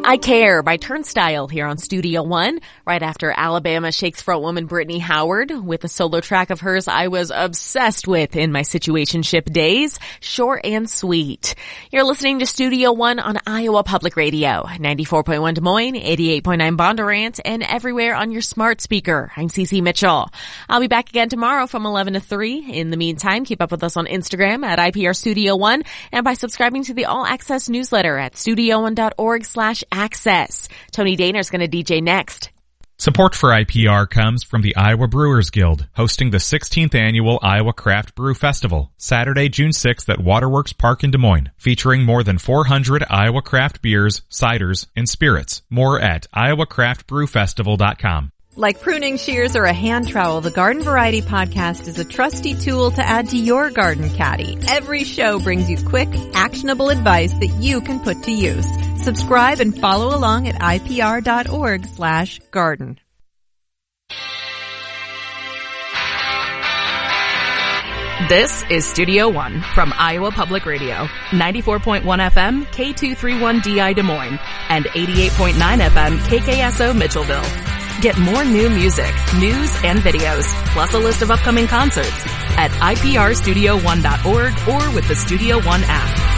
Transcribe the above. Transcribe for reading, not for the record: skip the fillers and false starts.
I Care by Turnstile here on Studio One, right after Alabama Shakes frontwoman Brittany Howard with a solo track of hers I was obsessed with in my situationship days, Short and Sweet. You're listening to Studio One on Iowa Public Radio, 94.1 Des Moines, 88.9 Bondurant, and everywhere on your smart speaker. I'm Cece Mitchell. I'll be back again tomorrow from 11 to 3. In the meantime, keep up with us on Instagram at IPR Studio One and by subscribing to the All Access newsletter at studioone.org/access. Tony Dahner's going to DJ next. Support for IPR comes from the Iowa Brewers Guild, hosting the 16th annual Iowa Craft Brew Festival, Saturday, June 6th at Waterworks Park in Des Moines, featuring more than 400 Iowa craft beers, ciders, and spirits. More at iowacraftbrewfestival.com. Like pruning shears or a hand trowel, the Garden Variety Podcast is a trusty tool to add to your garden caddy. Every show brings you quick, actionable advice that you can put to use. Subscribe and follow along at ipr.org/garden. This is Studio One from Iowa Public Radio, 94.1 FM, K231DI Des Moines, and 88.9 FM, KKSO Mitchellville. Get more new music, news, and videos, plus a list of upcoming concerts at iprstudio1.org or with the Studio One app.